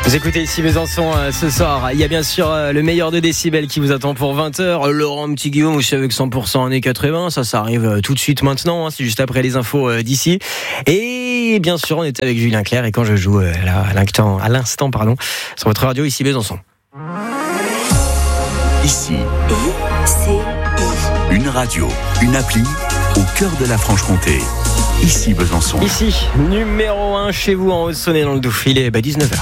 Vous écoutez ici Besançon ce soir. Il y a bien sûr le meilleur de décibels qui vous attend pour 20h. Laurent Petit Guillaume aussi avec 100% années 80. Ça arrive tout de suite maintenant. C'est juste après les infos d'ici. Et bien sûr, on était avec Julien Clerc. Et quand je joue à l'instant, sur votre radio ici Besançon. Ici. Une radio, une appli au cœur de la Franche-Comté. Ici Besançon. Ici, numéro 1 chez vous en Haute-Saône dans le Doubs. Il est 19h.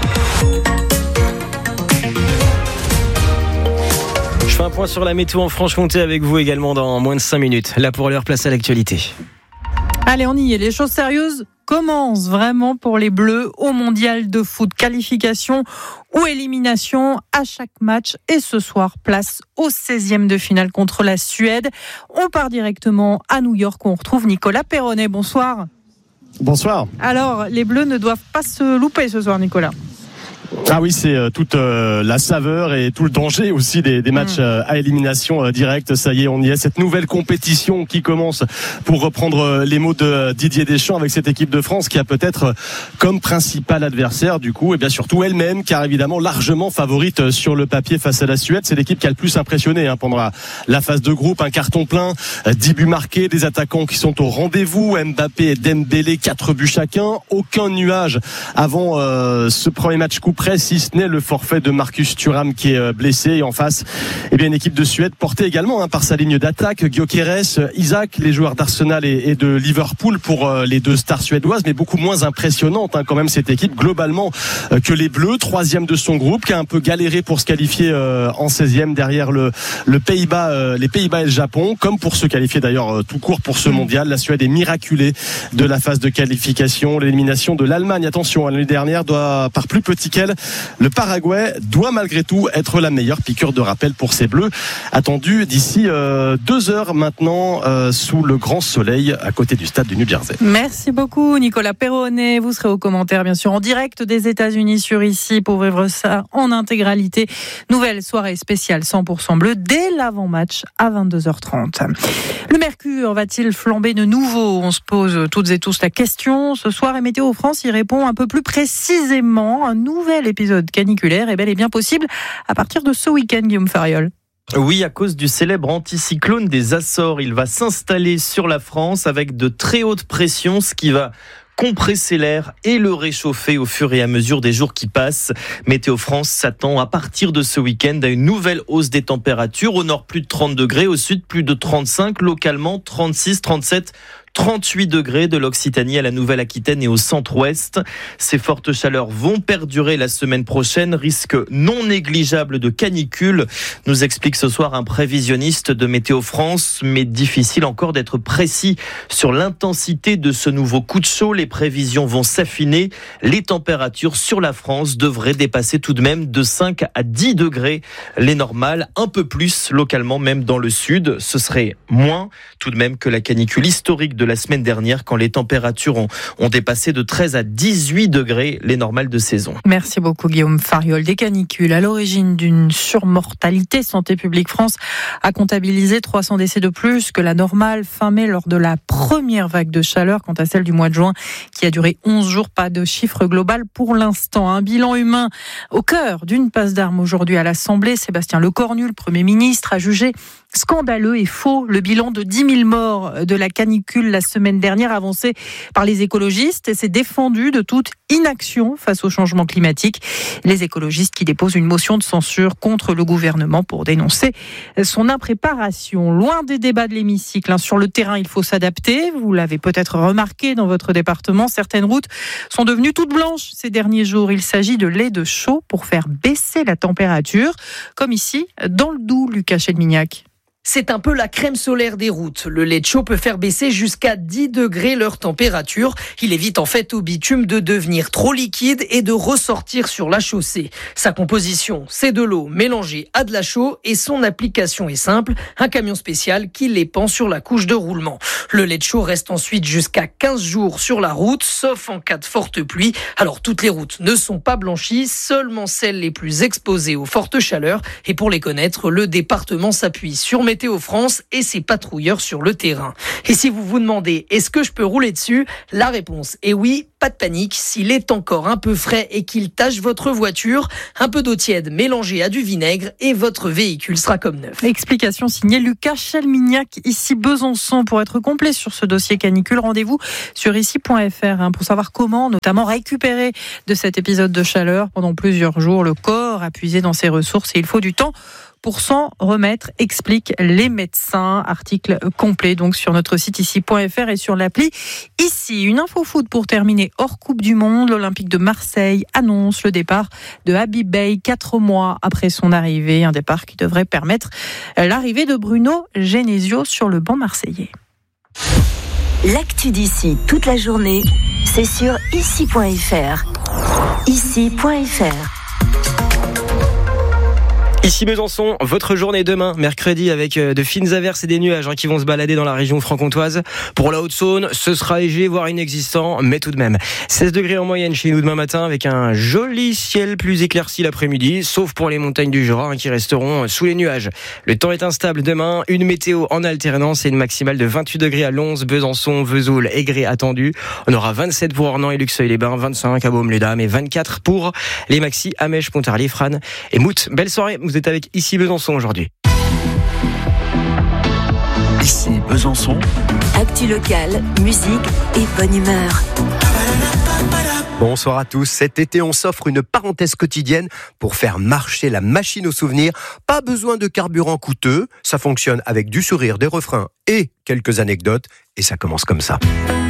Je fais un point sur la météo en Franche-Comté avec vous également dans moins de 5 minutes. Là pour l'heure, place à l'actualité. Allez, on y est. Les choses sérieuses commencent vraiment pour les Bleus au mondial de foot. Qualification ou élimination à chaque match. Et ce soir, place au 16e de finale contre la Suède. On part directement à New York où on retrouve Nicolas Perronnet. Bonsoir. Bonsoir. Alors, les Bleus ne doivent pas se louper ce soir, Nicolas. Ah oui, c'est toute la saveur et tout le danger aussi des matchs à élimination directe. Ça y est, on y est. Cette nouvelle compétition qui commence, pour reprendre les mots de Didier Deschamps, avec cette équipe de France qui a peut-être comme principal adversaire du coup, et bien surtout elle-même, car évidemment largement favorite sur le papier face à la Suède. C'est l'équipe qui a le plus impressionné pendant la phase de groupe. Un carton plein, 10 buts marqués, des attaquants qui sont au rendez-vous, Mbappé et Dembélé, 4 buts chacun. Aucun nuage avant ce premier match coup près, si ce n'est le forfait de Marcus Thuram qui est blessé. Et en face, une équipe de Suède portée également par sa ligne d'attaque, Gyökeres, Isaac, les joueurs d'Arsenal et de Liverpool pour les deux stars suédoises, mais beaucoup moins impressionnante quand même cette équipe globalement que les Bleus, 3e de son groupe, qui a un peu galéré pour se qualifier en 16e derrière les Pays-Bas et le Japon, comme pour se qualifier d'ailleurs tout court pour ce mondial. La Suède est miraculée de la phase de qualification. L'élimination de l'Allemagne, attention, l'année dernière, par plus petit qu'elle, le Paraguay doit malgré tout être la meilleure. Piqûre de rappel pour ces Bleus, attendue d'ici 2 heures maintenant sous le grand soleil à côté du stade du New Jersey. Merci beaucoup Nicolas Perronnet. Vous serez aux commentaires bien sûr en direct des États-Unis sur Ici pour vivre ça en intégralité. Nouvelle soirée spéciale 100% bleu dès l'avant-match à 22h30. Le mercure va-t-il flamber de nouveau ? On se pose toutes et tous la question. Ce soir, et Météo France y répond un peu plus précisément. Un nouvel épisode caniculaire est bel et bien possible à partir de ce week-end, Guillaume Fariol. Oui, à cause du célèbre anticyclone des Açores, il va s'installer sur la France avec de très hautes pressions, ce qui va compresser l'air et le réchauffer au fur et à mesure des jours qui passent. Météo France s'attend à partir de ce week-end à une nouvelle hausse des températures. Au nord, plus de 30 degrés, au sud, plus de 35, localement 36, 37, 38 degrés de l'Occitanie à la Nouvelle-Aquitaine et au centre-ouest. Ces fortes chaleurs vont perdurer la semaine prochaine. Risque non négligeable de canicule, nous explique ce soir un prévisionniste de Météo France, mais difficile encore d'être précis sur l'intensité de ce nouveau coup de chaud. Les prévisions vont s'affiner. Les températures sur la France devraient dépasser tout de même de 5 à 10 degrés les normales, un peu plus localement même dans le sud. Ce serait moins tout de même que la canicule historique de la semaine dernière, quand les températures ont dépassé de 13 à 18 degrés les normales de saison. Merci beaucoup Guillaume Fariol. Des canicules à l'origine d'une surmortalité. Santé publique France a comptabilisé 300 décès de plus que la normale fin mai lors de la première vague de chaleur. Quant à celle du mois de juin qui a duré 11 jours, pas de chiffre global pour l'instant. Un bilan humain au cœur d'une passe d'armes aujourd'hui à l'Assemblée. Sébastien Lecornu, le Premier ministre, a jugé scandaleux et faux le bilan de 10 000 morts de la canicule la semaine dernière avancé par les écologistes et s'est défendu de toute inaction face au changement climatique. Les écologistes qui déposent une motion de censure contre le gouvernement pour dénoncer son impréparation. Loin des débats de l'hémicycle, sur le terrain, il faut s'adapter. Vous l'avez peut-être remarqué dans votre département, certaines routes sont devenues toutes blanches ces derniers jours. Il s'agit de lait de chaux pour faire baisser la température, comme ici dans le Doubs, Lucas Chelmignac. C'est un peu la crème solaire des routes. Le lait de chaux peut faire baisser jusqu'à 10 degrés leur température. Il évite en fait au bitume de devenir trop liquide et de ressortir sur la chaussée. Sa composition, c'est de l'eau mélangée à de la chaux et son application est simple. Un camion spécial qui l'épand sur la couche de roulement. Le lait de chaux reste ensuite jusqu'à 15 jours sur la route, sauf en cas de forte pluie. Alors toutes les routes ne sont pas blanchies, seulement celles les plus exposées aux fortes chaleurs. Et pour les connaître, le département s'appuie sur Météo France et ses patrouilleurs sur le terrain. Et si vous vous demandez, est-ce que je peux rouler dessus ? La réponse est oui, pas de panique. S'il est encore un peu frais et qu'il tache votre voiture, un peu d'eau tiède mélangée à du vinaigre et votre véhicule sera comme neuf. Explication signée Lucas Chalmignac, ici Besançon. Pour être complet sur ce dossier canicule, rendez-vous sur ici.fr pour savoir comment notamment récupérer de cet épisode de chaleur pendant plusieurs jours. Le corps a puisé dans ses ressources et il faut du temps pour s'en remettre, expliquent les médecins. Article complet donc sur notre site ici.fr et sur l'appli Ici. Une info foot pour terminer hors Coupe du Monde. L'Olympique de Marseille annonce le départ de Habib Beye 4 mois après son arrivée. Un départ qui devrait permettre l'arrivée de Bruno Genesio sur le banc marseillais. L'actu d'ici toute la journée, c'est sur ici.fr. Ici.fr. Ici Besançon, votre journée demain, mercredi, avec de fines averses et des nuages qui vont se balader dans la région franc-comtoise. Pour la Haute-Saône, ce sera léger, voire inexistant, mais tout de même. 16 degrés en moyenne chez nous demain matin, avec un joli ciel plus éclairci l'après-midi, sauf pour les montagnes du Jura qui resteront sous les nuages. Le temps est instable demain, une météo en alternance et une maximale de 28 degrés à Lons, Besançon, Vesoul, Aigré attendue. On aura 27 pour Ornans et Luxeuil-les-Bains, 25 à Baume-les-Dames et 24 pour les Maxi, Amèche, Pontarlier, Frane et Mout. Belle soirée. Vous êtes avec Ici Besançon aujourd'hui. Ici Besançon. Actu locale, musique et bonne humeur. Bonsoir à tous. Cet été, on s'offre une parenthèse quotidienne pour faire marcher la machine aux souvenirs. Pas besoin de carburant coûteux. Ça fonctionne avec du sourire, des refrains et quelques anecdotes. Et ça commence comme ça.